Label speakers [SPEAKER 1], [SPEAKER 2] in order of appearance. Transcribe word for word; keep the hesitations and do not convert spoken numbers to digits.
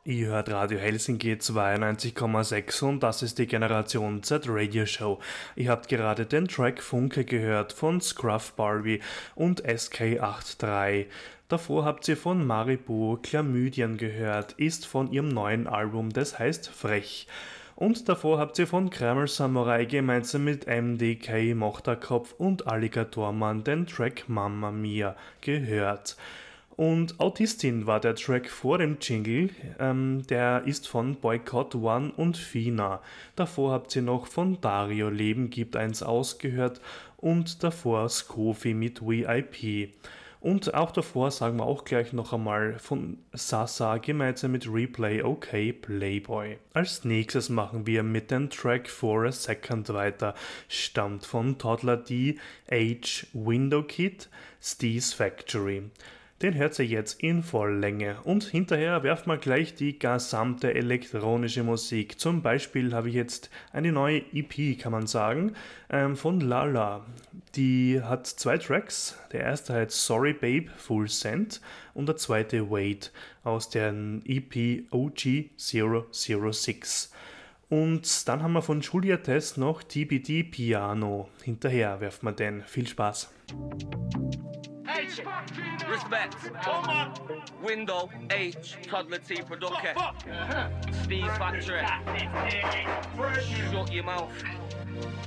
[SPEAKER 1] Ihr hört Radio Helsinki zweiundneunzig Komma sechs und das ist die Generation Z Radio Show. Ihr habt gerade den Track Funke gehört von Scruff Barbie und S K achtunddreißig. Davor habt ihr von Maribu Chlamydien gehört, ist von ihrem neuen Album, das heißt Frech. Und davor habt ihr von Kramer Samurai gemeinsam mit M D K, Mochterkopf und Alligatormann den Track Mamma Mia gehört. Und Autistin war der Track vor dem Jingle, ähm, der ist von Boycott One und Fina. Davor habt ihr noch von Dario Leben gibt eins ausgehört und davor Skofi mit V I P. Und auch davor sagen wir auch gleich noch einmal von Sasa gemeinsam mit Replay Okay Playboy. Als nächstes machen wir mit dem Track For a Second weiter, stammt von Toddler D, Age, Window Kid, Steve's Factory. Den hört ihr jetzt in Volllänge und hinterher werft mal gleich die gesamte elektronische Musik. Zum Beispiel habe ich jetzt eine neue E P, kann man sagen, ähm, von Lala. Die hat zwei Tracks. Der erste heißt Sorry Babe Full Send und der zweite Wait aus der E P O G null null sechs. Und dann haben wir von Julia Test noch T B D Piano. Hinterher werfen wir den. Viel Spaß.
[SPEAKER 2] H, respect, Window, H, Toddler T Production, Steve's Factory, shut your mouth.